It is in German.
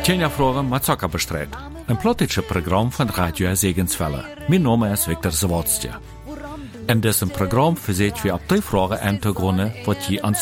Tjena Fragen mit Zucker bestrijd. Een plottische Programm von Radio Segenswelle. Mein Name ist Viktor Zawadzki. In diesem Programm versuchen wir auf die Fragen einzugehen, die je ans